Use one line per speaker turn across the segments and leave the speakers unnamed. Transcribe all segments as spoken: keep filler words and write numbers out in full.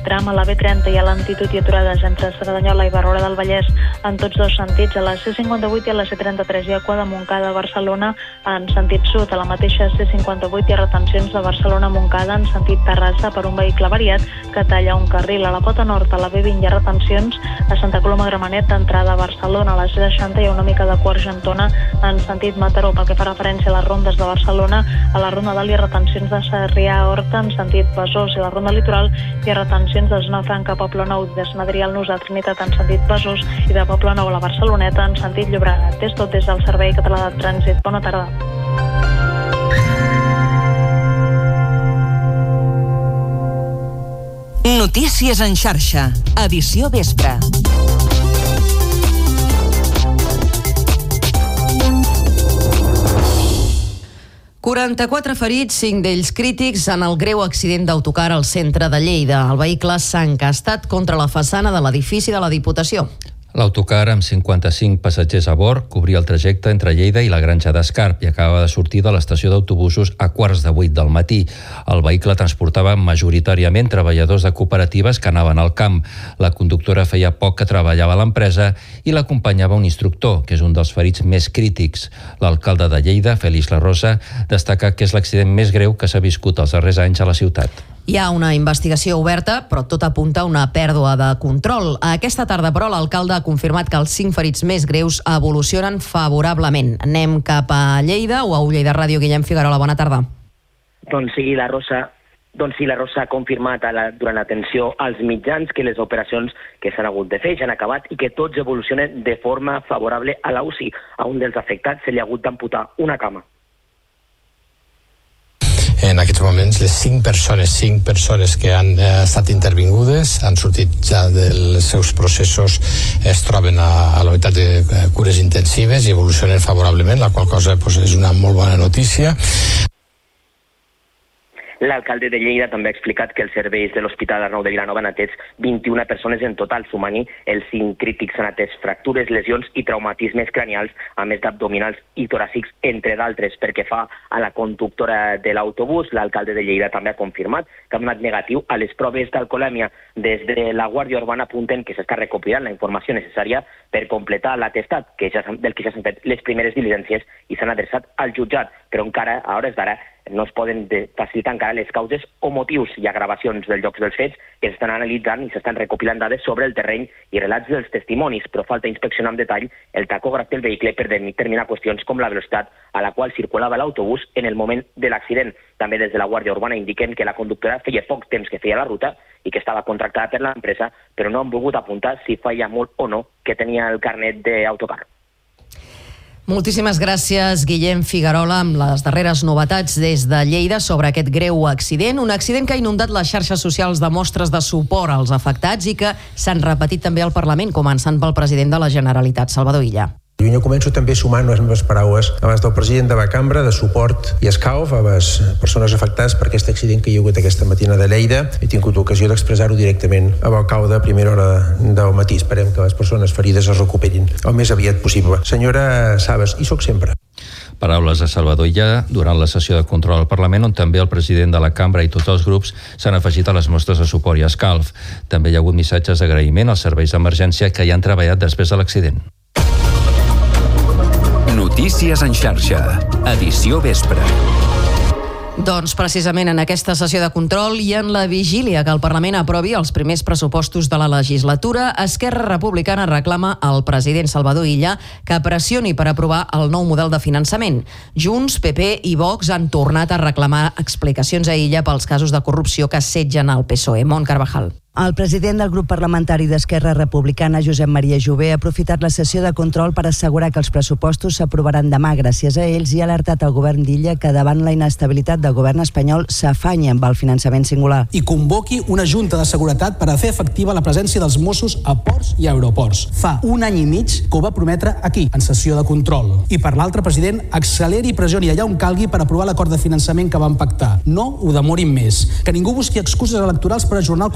tram a la B trenta hi ha lentitud i aturades entre Cerdanyola i Barberà del Vallès en tots dos sentits. A la C cinquanta-vuit i a la C trenta-tres hi ha cua de Montcada a Barcelona en sentit sud. A la mateixa C cinquanta-vuit hi ha retencions de Barcelona a Montcada en sentit Terrassa per un vehicle variat que talla un carril. A la pota nord, a la B vint, hi ha retencions a Santa Coloma Gramenet d'entrada a Barcelona. A la C seixanta hi ha una mica de cua argentona en sentit Mataró. Pel que fa referència a les rondes de Barcelona, a la ronda dalt hi ha retencions de Sarrià a Horta en sentit Besòs i a la ronda litoral hi ha retencions de Zona Franca a Poble Nou, de Sant Adrià al Nus a Trinitat en sentit Besòs i de Poble Nou a la Barceloneta en sentit Llobregat. És tot des del Servei Català de Trànsit. Bona tarda.
Notícies en xarxa, edició vespre. quaranta-quatre ferits, cinc d'ells crítics, en el greu accident d'autocar al centre de Lleida. El vehicle s'ha encastat contra la façana de l'edifici de la Diputació.
L'autocar, amb cinquanta-cinc passatgers a bord, cobria el trajecte entre Lleida i la Granja d'Escarp i acabava de sortir de l'estació d'autobusos a quarts de vuit del matí. El vehicle transportava majoritàriament treballadors de cooperatives que anaven al camp. La conductora feia poc que treballava a l'empresa i l'acompanyava un instructor, que és un dels ferits més crítics. L'alcalde de Lleida, Félix Larrosa, destaca que és l'accident més greu que s'ha viscut els darrers anys a la ciutat.
Hi ha una investigació oberta, però tot apunta a una pèrdua de control. Aquesta tarda, però, l'alcalde ha confirmat que els cinc ferits més greus evolucionen favorablement. Anem cap a Lleida o a U Lleida Ràdio. Guillem Figuerola, bona tarda.
Doncs sí, la Rosa... Doncs sí, la Rosa ha confirmat a la, durant l'atenció als mitjans que les operacions que s'han hagut de fer ja han acabat i que tots evolucionen de forma favorable a la U C I. A un dels afectats se li ha hagut d'amputar una cama.
En aquests moments, les cinc persones, cinc persones que han eh, estat intervingudes han sortit ja dels seus processos, es troben a, a la unitat de eh, cures intensives i evolucionen favorablement, la qual cosa pues, és una molt bona notícia.
L'alcalde de Lleida també ha explicat que els serveis de l'Hospital Arnau de Vilanova han atès vint-i-una persones en total, sumant-hi els cinc crítics han atès fractures, lesions i traumatismes cranials, a més d'abdominals i toràcics, entre d'altres. Perquè fa a la conductora de l'autobús, l'alcalde de Lleida també ha confirmat que ha donat negatiu a les proves d'alcoholèmia. Des de la Guàrdia Urbana apunten que s'està recopilant la informació necessària per completar l'atestat, que ja del que ja s'han fet les primeres diligències i s'han adreçat al jutjat, però encara, a hores d'ara, no es poden facilitar encara les causes o motius i agravacions dels llocs dels fets que s'estan analitzant i s'estan recopilant dades sobre el terreny i relats dels testimonis, però falta inspeccionar amb detall el tacògraf del vehicle per determinar qüestions com la velocitat a la qual circulava l'autobús en el moment de l'accident. També des de la Guàrdia Urbana indiquen que la conductora feia poc temps que feia la ruta i que estava contractada per l'empresa, però no han volgut apuntar si feia molt o no que tenia el carnet d'autocar.
Moltíssimes gràcies, Guillem Figuerola, amb les darreres novetats des de Lleida sobre aquest greu accident. Un accident que ha inundat les xarxes socials de mostres de suport als afectats i que s'han repetit també al Parlament, començant pel president de la Generalitat, Salvador Illa.
Jo començo també sumant les meves paraules abans del president de la cambra de suport i escalf a les persones afectades per aquest accident que hi ha hagut aquesta matina de Lleida. He tingut ocasió d'expressar-ho directament a l'alcalde a primera hora del matí. Esperem que les persones ferides es recuperin el més aviat possible. Senyora Sabas, hi soc sempre.
Paraules de Salvador Illa durant la sessió de control al Parlament, on també el president de la cambra i tots els grups s'han afegit a les mostres de suport i escalf. També hi ha hagut missatges d'agraïment als serveis d'emergència que hi han treballat després de l'accident.
Notícies en xarxa, edició vespre.
Doncs precisament en aquesta sessió de control i en la vigília que el Parlament aprovi els primers pressupostos de la legislatura, Esquerra Republicana reclama al president Salvador Illa que pressioni per aprovar el nou model de finançament. Junts, P P i Vox han tornat a reclamar explicacions a Illa pels casos de corrupció que assetgen el P S O E. Mont Carvajal.
El president del grup parlamentari d'Esquerra Republicana, Josep Maria Jové, ha aprofitat la sessió de control per assegurar que els pressupostos s'aprovaran demà gràcies a ells i ha alertat el govern d'Illa que davant la inestabilitat del govern espanyol s'afanya amb el finançament singular.
I convoqui una junta de seguretat per a fer efectiva la presència dels Mossos a ports i aeroports. Fa un any i mig que ho va prometre aquí, en sessió de control. I per l'altre, president, acceleri i pressioni allà on calgui per aprovar l'acord de finançament que van pactar. No ho demorin més. Que ningú busqui excuses electorals per ajornar el compliment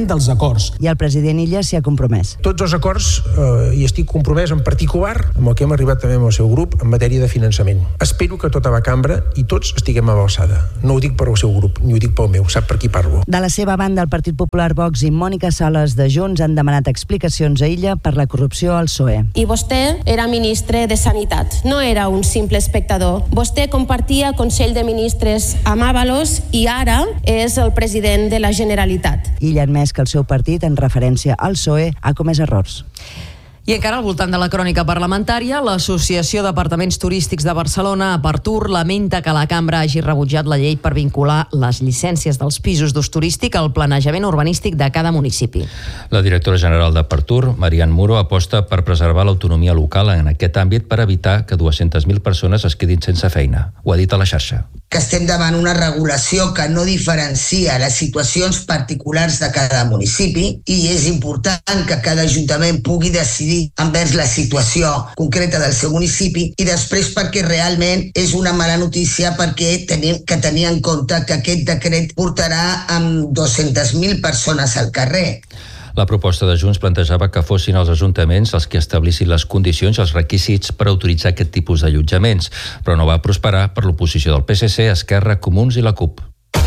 compliment dels acords.
I el president Illa s'hi ha compromès.
Tots els acords, eh, i estic compromès en particular amb el que hem arribat també amb el seu grup en matèria de finançament. Espero que tota la cambra i tots estiguem a l'alçada. No ho dic per al seu grup, ni ho dic pel meu, sap per qui parlo.
De la seva banda, el Partit Popular, Vox i Mònica Sales de Junts han demanat explicacions a Illa per la corrupció al P S O E.
I vostè era ministre de Sanitat, no era un simple espectador. Vostè compartia Consell de Ministres amb Ábalos i ara és el president de la Generalitat.
Illa ha admès que el seu partit, en referència al P S O E, ha comès errors.
I encara al voltant de la crònica parlamentària, l'Associació d'Apartaments Turístics de Barcelona, Apartur, lamenta que la cambra hagi rebutjat la llei per vincular les llicències dels pisos d'ús turístic al planejament urbanístic de cada municipi.
La directora general d'Apartur, Marian Muro, aposta per preservar l'autonomia local en aquest àmbit per evitar que dues-centes mil persones es quedin sense feina. Ho ha dit a la xarxa.
Que estem davant una regulació que no diferencia les situacions particulars de cada municipi i és important que cada ajuntament pugui decidir envers la situació concreta del seu municipi i després perquè realment és una mala notícia perquè tenim que tenir en compte que aquest decret portarà amb dues-centes mil persones al carrer.
La proposta de Junts plantejava que fossin els ajuntaments els que establissin les condicions i els requisits per autoritzar aquest tipus d'allotjaments, però no va prosperar per l'oposició del P S C, Esquerra, Comuns i la CUP.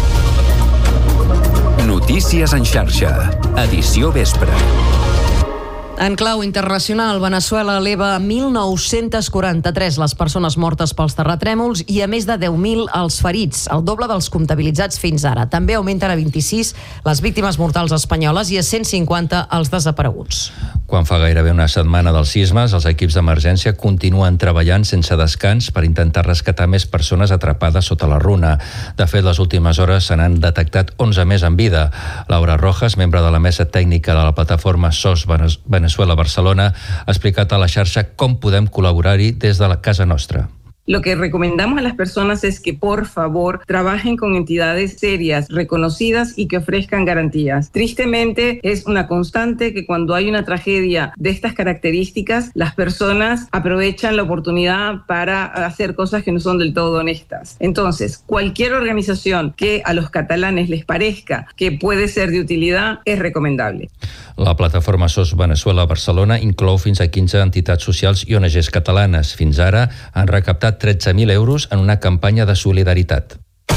Notícies en xarxa. Edició vespre.
En clau internacional, Veneçuela eleva a mil nou-cents quaranta-tres les persones mortes pels terratrèmols i a més de deu mil els ferits, el doble dels comptabilitzats fins ara. També augmenten a vint-i-sis les víctimes mortals espanyoles i a cent cinquanta els desapareguts.
Quan fa gairebé una setmana dels sismes, els equips d'emergència continuen treballant sense descans per intentar rescatar més persones atrapades sota la runa. De fet, les últimes hores se n'han detectat onze més en vida. Laura Rojas, membre de la mesa tècnica de la plataforma S O S Veneçuela Barcelona, ha explicat a la xarxa com podem col·laborar-hi des de la casa nostra.
Lo que recomendamos a las personas es que por favor trabajen con entidades serias, reconocidas y que ofrezcan garantías. Tristemente es una constante que cuando hay una tragedia de estas características, las personas aprovechan la oportunidad para hacer cosas que no son del todo honestas. Entonces, cualquier organización que a los catalanes les parezca que puede ser de utilidad es recomendable.
La plataforma S O S Veneçuela Barcelona inclou fins a quinze entitats socials i O N Ges catalanes. Fins ara han recaptat tretze mil euros en una campanya de solidaritat.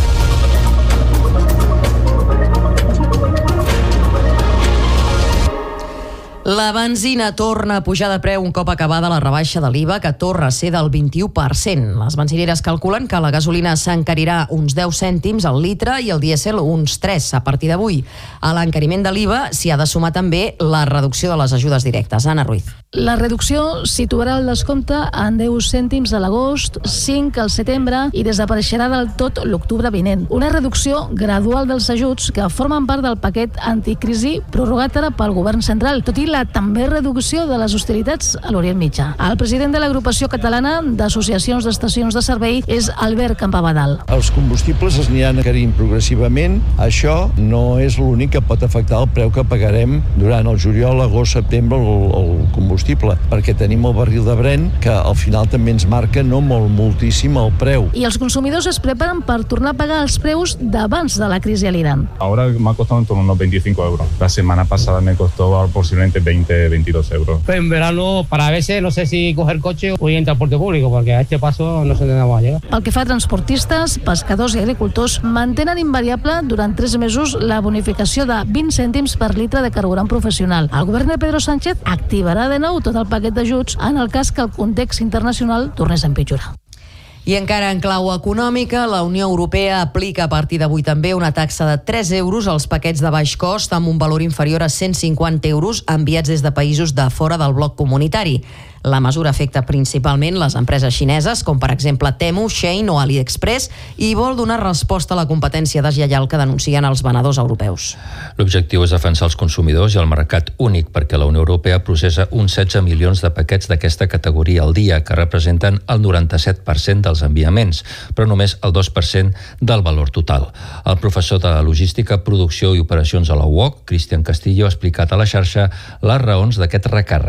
La benzina torna a pujar de preu un cop acabada la rebaixa de l'I V A, que torna a ser del vint-i-u per cent. Les benzineres calculen que la gasolina s'encarirà uns deu cèntims al litre i el dièsel uns tres a partir d'avui. A l'encariment de l'I V A s'hi ha de sumar també la reducció de les ajudes directes. Anna Ruiz.
La reducció situarà el descompte en deu cèntims a l'agost, cinc al setembre i desapareixerà del tot l'octubre vinent. Una reducció gradual dels ajuts que formen part del paquet anticrisi prorrogat ara pel govern central, tot i la també reducció de les hostilitats a l'Orient Mitjà. El president de l'agrupació catalana d'associacions d'estacions de servei és Albert Campabadal.
Els combustibles es aniran encarint progressivament. Això no és l'únic que pot afectar el preu que pagarem durant el juliol, agost, setembre el, el combustible, perquè tenim el barril de Brent que al final també ens marca no molt moltíssim el preu.
I els consumidors es preparen per tornar a pagar els preus d'abans de la crisi a l'Iran.
Ahora me ha costado en torno a unos veinticinco euros. La semana pasada me costó posiblemente veinte, veintidós euros.
En verano, para a veces, no sé si coger coche o ir en transporte público, porque a este paso no sé dónde vamos a llegar.
Pel que fa a transportistes, pescadors i agricultors, mantenen invariable durant tres mesos la bonificació de vint cèntims per litre de carburant professional. El govern de Pedro Sánchez activarà de nou tot el paquet d'ajuts en el cas que el context internacional tornés a empitjorar.
I encara en clau econòmica, la Unió Europea aplica a partir d'avui també una taxa de tres euros als paquets de baix cost amb un valor inferior a cent cinquanta euros enviats des de països de fora del bloc comunitari. La mesura afecta principalment les empreses xineses, com per exemple Temu, Shein o AliExpress, i vol donar resposta a la competència deslleial que denuncien els venedors europeus.
L'objectiu és defensar els consumidors i el mercat únic, perquè la Unió Europea processa uns setze milions de paquets d'aquesta categoria al dia, que representen el noranta-set per cent dels enviaments, però només el dos per cent del valor total. El professor de Logística, Producció i Operacions a la U O C, Cristian Castillo, ha explicat a la xarxa les raons d'aquest recàrrec.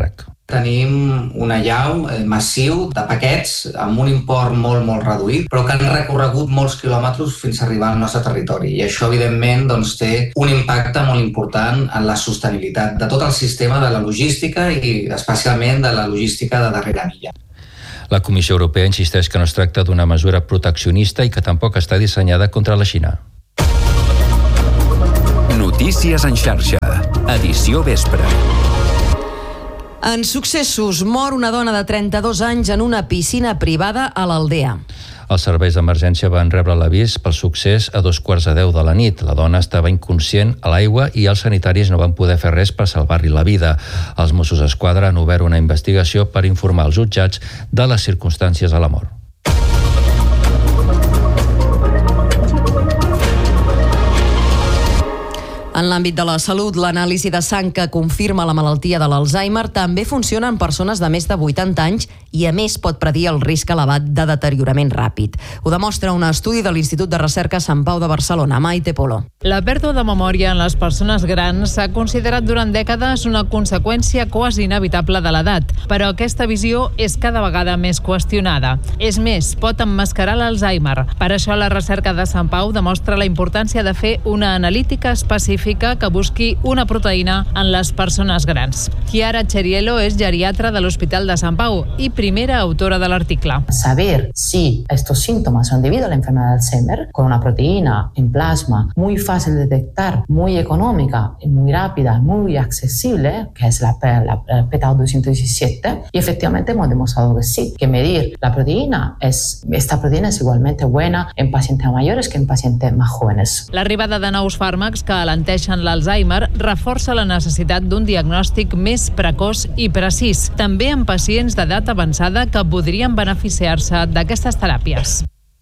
Tenim un allau massiu de paquets amb un import molt, molt reduït, però que han recorregut molts quilòmetres fins a arribar al nostre territori. I això, evidentment, doncs, té un impacte molt important en la sostenibilitat de tot el sistema de la logística i especialment de la logística de darrera milla.
La Comissió Europea insisteix que no es tracta d'una mesura proteccionista i que tampoc està dissenyada contra la Xina.
Notícies en xarxa. Edició vespre.
En successos, mor una dona de trenta-dos anys en una piscina privada a l'Aldea.
Els serveis d'emergència van rebre l'avís pel succés a dos quarts de deu de la nit. La dona estava inconscient a l'aigua i els sanitaris no van poder fer res per salvar-li la vida. Els Mossos d'Esquadra han obert una investigació per informar els jutjats de les circumstàncies de la mort.
En l'àmbit de la salut, l'anàlisi de sang que confirma la malaltia de l'Alzheimer també funciona en persones de més de vuitanta anys i, a més, pot predir el risc elevat de deteriorament ràpid. Ho demostra un estudi de l'Institut de Recerca Sant Pau de Barcelona. Maite Polo.
La pèrdua de memòria en les persones grans s'ha considerat durant dècades una conseqüència quasi inevitable de l'edat, però aquesta visió és cada vegada més qüestionada. És més, pot emmascarar l'Alzheimer. Per això la recerca de Sant Pau demostra la importància de fer una analítica específica que busqui una proteïna en les persones grans. Chiara Cheriello és geriatra de l'Hospital de Sant Pau i primera autora de l'article.
Saber si estos síntomas son debido a la enfermedad de Alzheimer, con una proteína en plasma muy fácil de detectar, muy económica, muy rápida, muy accesible, que es la, la P T A doscientos diecisiete, y efectivamente hemos demostrado que sí, que medir la proteína, es, esta proteína es igualmente buena en pacientes mayores que en pacientes más jóvenes.
L'arribada de nous fàrmacs que alenteixen l'Alzheimer reforça la necessitat d'un diagnòstic més precoç i precís, també en pacients d'edat avançada que podrien beneficiar-se d'aquestes teràpies.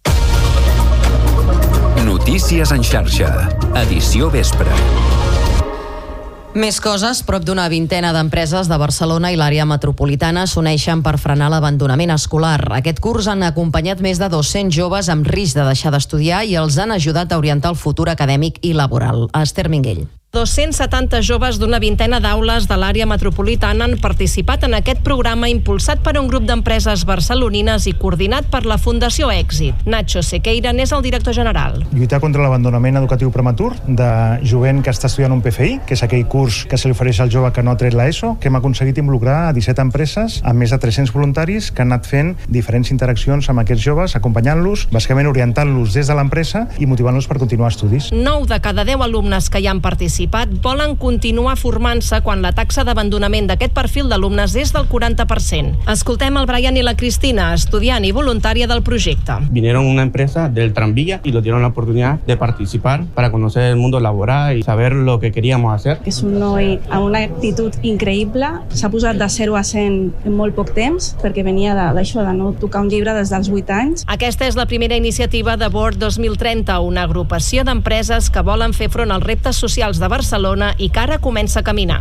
Notícies en xarxa. Edició vespre.
Més coses, prop d'una vintena d'empreses de Barcelona i l'àrea metropolitana s'uneixen per frenar l'abandonament escolar. Aquest curs han acompanyat més de dos-cents joves amb risc de deixar d'estudiar i els han ajudat a orientar el futur acadèmic i laboral. Esther Minguell.
dos-cents setanta joves d'una vintena d'aules de l'àrea metropolitana han participat en aquest programa impulsat per un grup d'empreses barcelonines i coordinat per la Fundació Èxit. Nacho Sequeira n'és el director general.
Lluitar contra l'abandonament educatiu prematur de jovent que està estudiant un P F I, que és aquell curs que se li ofereix al jove que no ha tret l'ESO, que hem aconseguit involucrar a disset empreses amb més de tres-cents voluntaris que han anat fent diferents interaccions amb aquests joves, acompanyant-los, bàsicament orientant-los des de l'empresa i motivant-los per continuar estudis.
nou de cada deu alumnes que hi han participat volen continuar formant-se quan la taxa d'abandonament d'aquest perfil d'alumnes és del quaranta per cent. Escoltem el Brian i la Cristina, estudiant i voluntària del projecte.
Vinieron una empresa del tranvía y nos dieron la oportunidad de participar para conocer el mundo laboral y saber lo que queríamos hacer.
És un noi amb una actitud increïble, s'ha posat de zero a cent en molt poc temps, perquè venia d'això, de, de no tocar un llibre des dels vuit anys.
Aquesta és la primera iniciativa de Board dos mil trenta, una agrupació d'empreses que volen fer front als reptes socials de Barcelona i que ara comença a caminar.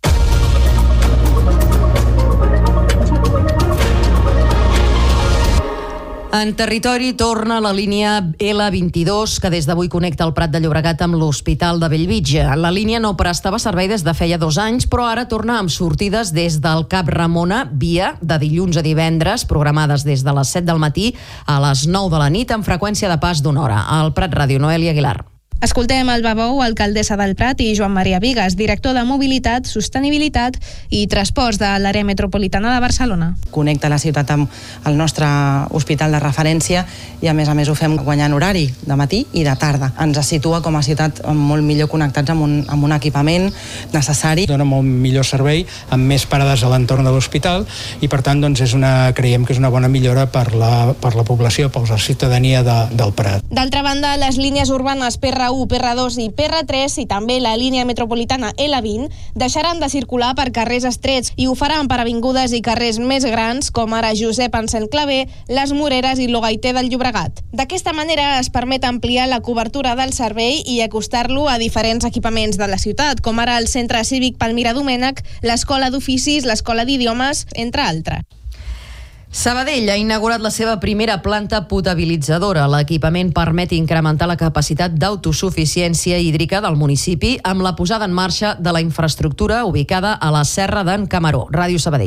En territori torna la línia L vint-i-dos, que des d'avui connecta el Prat de Llobregat amb l'Hospital de Bellvitge. La línia no prestava servei des de feia dos anys, però ara torna amb sortides des del Cap Ramona, via de dilluns a divendres, programades des de les set del matí a les nou de la nit, amb freqüència de pas d'una hora. Al Prat Ràdio, Noelia Aguilar.
Escoltem Alba Bou, alcaldessa del Prat, i Joan Maria Vigues, director de Mobilitat, Sostenibilitat i Transports de l'àrea metropolitana de Barcelona.
Connecta la ciutat amb el nostre hospital de referència i a més a més ho fem guanyant horari de matí i de tarda. Ens situa com a ciutat molt millor connectats amb un, amb un equipament necessari.
Dona molt millor servei, amb més parades a l'entorn de l'hospital i per tant doncs, és una, creiem que és una bona millora per la, per la població, per la ciutadania de, del Prat.
D'altra banda, les línies urbanes P R u, P R dos i P R tres i també la línia metropolitana L vint deixaran de circular per carrers estrets i ho faran per avingudes i carrers més grans com ara Josep Anselm Clavé, Les Moreres i l'Ogaiter del Llobregat. D'aquesta manera es permet ampliar la cobertura del servei i acostar-lo a diferents equipaments de la ciutat, com ara el Centre Cívic Palmira Domènech, l'Escola d'Oficis, l'Escola d'Idiomes, entre altres.
Sabadell ha inaugurat la seva primera planta potabilitzadora. L'equipament permet incrementar la capacitat d'autosuficiència hídrica del municipi amb la posada en marxa de la infraestructura ubicada a la Serra d'en Camaró. Ràdio Sabadell.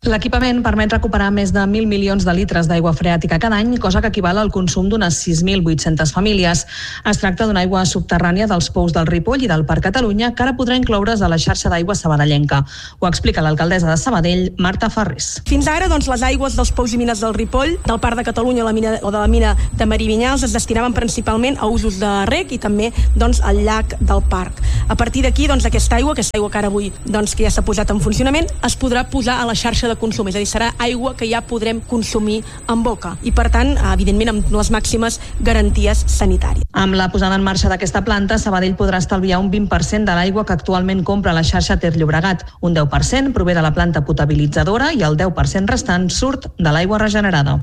L'equipament permet recuperar més de mil milions de litres d'aigua freàtica cada any, cosa que equival al consum d'unes sis mil vuit-centes famílies. Es tracta d'una aigua subterrània dels pous del Ripoll i del Parc Catalunya que ara podrà incloure's a la xarxa d'aigua sabadellenca. Ho explica l'alcaldessa de Sabadell, Marta Ferris.
Fins ara, doncs, les aigües dels pous i mines del Ripoll, del Parc de Catalunya la mina, o de la mina de Marivinyals es destinaven principalment a usos de reg i també doncs, al llac del parc. A partir d'aquí, doncs, aquesta aigua, aquesta aigua que ara avui doncs, que ja s'ha posat en funcionament, es podrà posar a la xarxa de consum, és a dir, serà aigua que ja podrem consumir en boca i, per tant, evidentment, amb les màximes garanties sanitàries.
Amb la posada en marxa d'aquesta planta, Sabadell podrà estalviar un vint per cent de l'aigua que actualment compra la xarxa Ter Llobregat. Un deu per cent prové de la planta potabilitzadora i el deu per cent restant surt de l'aigua regenerada.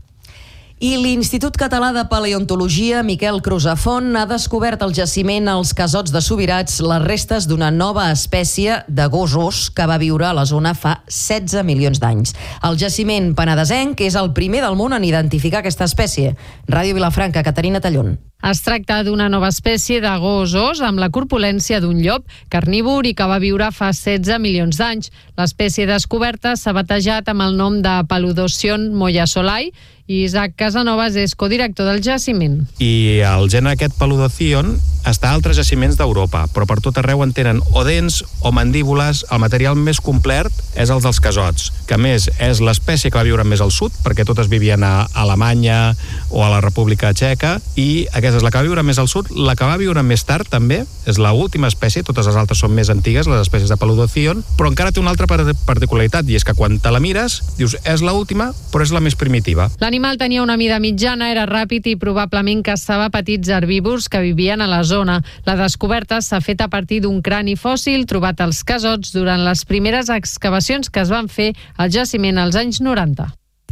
I l'Institut Català de Paleontologia Miquel Crusafont ha descobert al jaciment als Casots de Subirats les restes d'una nova espècie de gossos que va viure a la zona fa setze milions d'anys. El jaciment penedesenc és el primer del món en identificar aquesta espècie. Ràdio Vilafranca, Caterina Tallón.
Es tracta d'una nova espècie de gossos amb la corpulència d'un llop carnívor i que va viure fa setze milions d'anys. L'espècie descoberta s'ha batejat amb el nom de Paludocyon moyasolai i Isaac Casanovas és codirector del jaciment.
I el gènere aquest Paludocyon està a altres jaciments d'Europa, però per tot arreu en tenen o dents o mandíbules. El material més complet és el dels casots, que a més és l'espècie que va viure més al sud, perquè totes vivien a Alemanya o a la República Txeca, i aquesta és la que va viure més al sud. La que va viure més tard també és l'última espècie, totes les altres són més antigues, les espècies de Paludocyon, però encara té una altra particularitat, i és que quan te la mires, dius, és l'última, però és la més primitiva.
L'animal tenia una mida mitjana, era ràpid i probablement caçava petits herbívors que vivien a la zona. La descoberta s'ha fet a partir d'un crani fòssil trobat als Casots durant les primeres excavacions que es van fer al jaciment als anys noranta.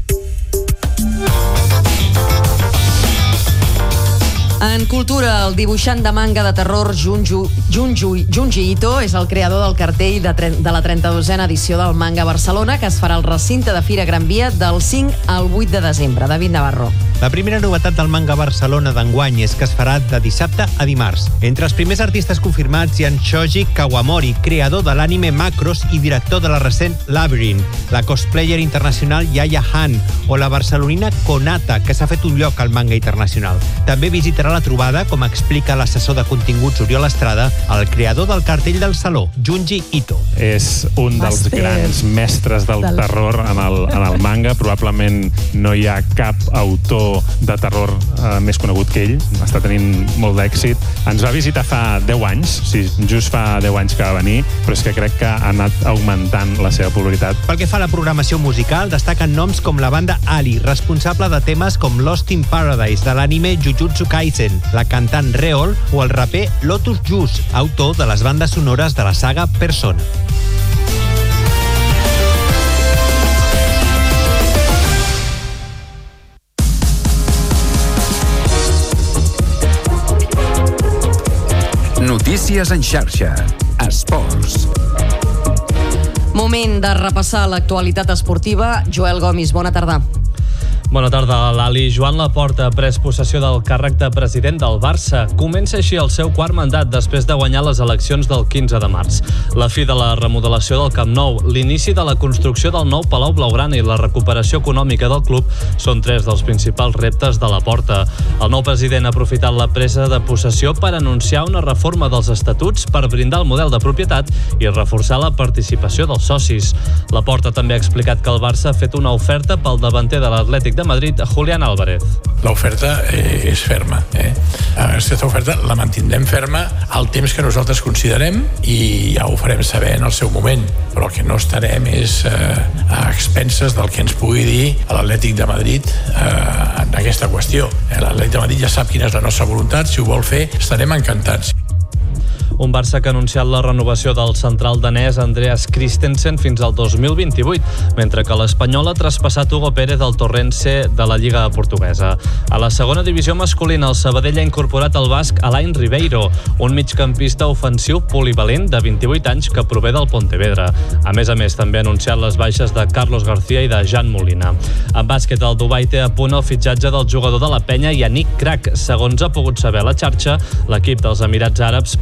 En cultura, el dibuixant de manga de terror Junji, Junji, Junji Ito és el creador del cartell de, de la trenta-dosena edició del Manga Barcelona, que es farà al recinte de Fira Gran Via del cinc al vuit de desembre. David Navarro.
La primera novetat del Manga Barcelona d'enguany és que es farà de dissabte a dimarts. Entre els primers artistes confirmats hi ha Shoji Kawamori, creador de l'anime Macross i director de la recent Labyrinth, la cosplayer internacional Yaya Han o la barcelonina Konata, que s'ha fet un lloc al manga internacional. També visitarà la trobada, com explica l'assessor de continguts Oriol Estrada, el creador del cartell del Saló, Junji Ito.
És un dels
Master.
grans mestres del,
del...
terror en el, en el manga. Probablement no hi ha cap autor de terror eh, més conegut que ell. Està tenint molt d'èxit. Ens va visitar fa deu anys, sí, just fa deu anys que va venir, però és que crec que ha anat augmentant la seva popularitat.
Pel que fa a la programació musical, destaquen noms com la banda Ali, responsable de temes com Lost in Paradise, de l'anime Jujutsu Kaisen, la cantant Reol o el raper Lotus Juice, autor de les bandes sonores de la saga Persona.
Notícies en xarxa. Esports.
Moment de repassar l'actualitat esportiva. Joel Gomis, bona tarda.
Bona tarda, Lali. Joan Laporta ha pres possessió del càrrec de president del Barça. Comença així el seu quart mandat després de guanyar les eleccions del quinze de març. La fi de la remodelació del Camp Nou, l'inici de la construcció del nou Palau Blaugrana i la recuperació econòmica del club són tres dels principals reptes de Laporta. El nou president ha aprofitat la presa de possessió per anunciar una reforma dels estatuts per brindar el model de propietat i reforçar la participació dels socis. Laporta també ha explicat que el Barça ha fet una oferta pel davanter de l'Atlètic de Madrid, Julián Álvarez.
L'oferta eh, és ferma. Eh? Aquesta oferta la mantindrem ferma al temps que nosaltres considerem i ja ho farem saber en el seu moment, però el que no estarem és eh, a expenses del que ens pugui dir l'Atlètic de Madrid eh, en aquesta qüestió. L'Atlètic de Madrid ja sap quina és la nostra voluntat, si ho vol fer estarem encantats.
Un Barça que ha anunciat la renovació del central danès Andreas Christensen fins al dos mil vint-i-vuit, mentre que l'Espanyol ha traspassat Hugo Pérez del Torrense de la Lliga Portuguesa. A la segona divisió masculina, el Sabadell ha incorporat al basc Alain Ribeiro, un migcampista ofensiu polivalent de vint-i-vuit anys que prové del Pontevedra. A més a més, també ha anunciat les baixes de Carlos García i de Jan Molina. En bàsquet, el Dubai té a punt el fitxatge del jugador de la Penya, Yannick Crac. Segons ha pogut saber la xarxa, l'equip dels Emirats Àrabs pagarà la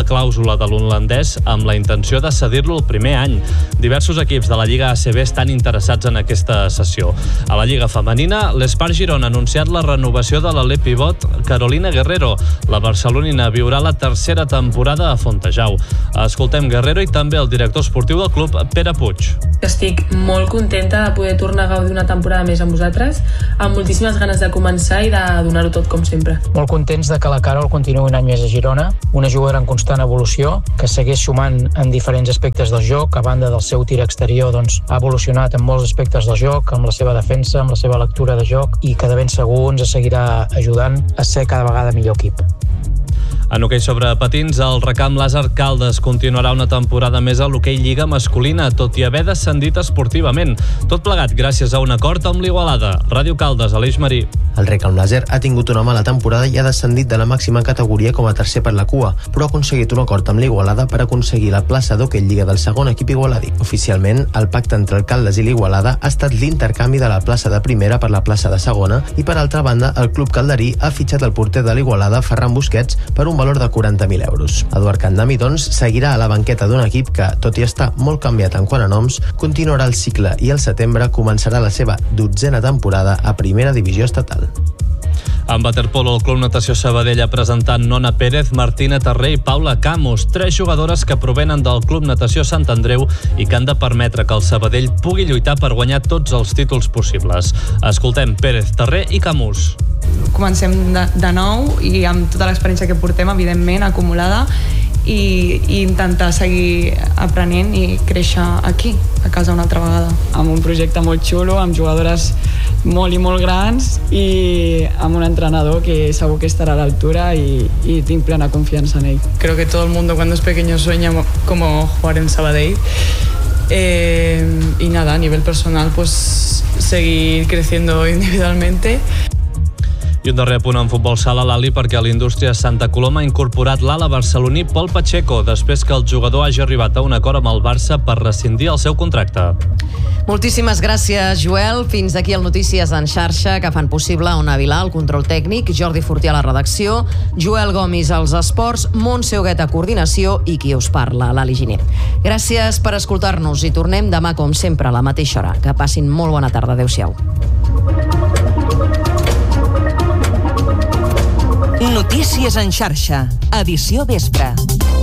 clàusula de l'holandès amb la intenció de cedir-lo el primer any. Diversos equips de la Lliga A C B estan interessats en aquesta cessió. A la Lliga Femenina, l'Espart Girona ha anunciat la renovació de l'alè pivot Carolina Guerrero. La barcelonina viurà la tercera temporada a Fontejau. Escoltem Guerrero i també el director esportiu del club, Pere Puig.
Estic molt contenta de poder tornar a gaudir una temporada més amb vosaltres, amb moltíssimes ganes de començar i de donar-ho tot com sempre.
Molt contents de que la Carol continuï un any més a Girona, una jugadora en constant evolució, que segueix sumant en diferents aspectes del joc, a banda del seu tir exterior, doncs, ha evolucionat en molts aspectes del joc, amb la seva defensa, amb la seva lectura de joc, i que de ben segur ens seguirà ajudant a ser cada vegada millor equip.
En hoquei sobre patins, el Recamp Làser Caldes continuarà una temporada més a l'hoquei Lliga masculina, tot i haver descendit esportivament. Tot plegat gràcies a un acord amb l'Igualada. Ràdio Caldes, Aleix Marí.
El Recamp Làser ha tingut una mala temporada i ha descendit de la màxima categoria com a tercer per la cua, però ha aconseguit un acord amb l'Igualada per aconseguir la plaça d'hoquei Lliga del segon equip igualadí. Oficialment, el pacte entre el Caldes i l'Igualada ha estat l'intercanvi de la plaça de primera per la plaça de segona i, per altra banda, el club calderí ha fitxat el porter de l'Igualada, Ferran Busquets, per un valor de quaranta mil euros. Eduard Candami, doncs, seguirà a la banqueta d'un equip que, tot i estar molt canviat en quant a noms, continuarà el cicle i al setembre començarà la seva dotzena temporada a primera divisió estatal.
En waterpolo, el Club Natació Sabadell ha presentat Nona Pérez, Martina Tarré i Paula Camus, tres jugadores que provenen del Club Natació Sant Andreu i que han de permetre que el Sabadell pugui lluitar per guanyar tots els títols possibles. Escoltem Pérez, Tarré i Camus.
Comencem de, de nou i amb tota l'experiència que portem, evidentment, acumulada, i, i intentar seguir aprenent i créixer aquí, a casa una altra vegada.
Amb un projecte molt xulo, amb jugadores molt i molt grans i amb un entrenador que segur que estarà a l'altura y, y tinc plena confianza en él.
Creo que todo el mundo cuando es pequeño sueña como jugar en Sabadell. Eh, y nada, a nivel personal, pues seguir creciendo individualmente.
I un darrer punt en futbol sala, l'Ali, perquè l'Indústria Santa Coloma ha incorporat l'ala barceloní Pol Pacheco després que el jugador hagi arribat a un acord amb el Barça per rescindir el seu contracte.
Moltíssimes gràcies, Joel. Fins aquí el Notícies en xarxa, que fan possible Ona Vilà, el control tècnic, Jordi Fortí a la redacció, Joel Gomis als esports, Montse Huguet a coordinació i qui us parla, l'Ali Giner. Gràcies per escoltar-nos i tornem demà, com sempre, a la mateixa hora. Que passin molt bona tarda. Adéu-siau.
Notícies en xarxa, edició vespre.